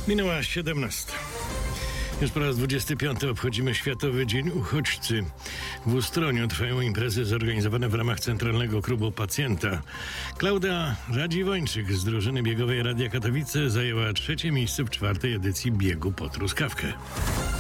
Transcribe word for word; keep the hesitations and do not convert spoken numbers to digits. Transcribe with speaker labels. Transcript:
Speaker 1: Minęła siedemnasta. Już po raz dwudziesty piąty obchodzimy Światowy Dzień Uchodźcy. W Ustroniu trwają imprezy zorganizowane w ramach Centralnego Klubu Pacjenta. Klaudia Radziwończyk z drużyny biegowej Radia Katowice zajęła trzecie miejsce w czwartej edycji biegu po truskawkę.